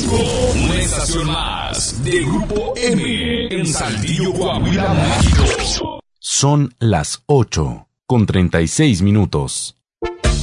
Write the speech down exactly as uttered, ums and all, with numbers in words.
México. Una estación más de Grupo M en Saltillo, Coahuila, México. Son las ocho con treinta y seis minutos.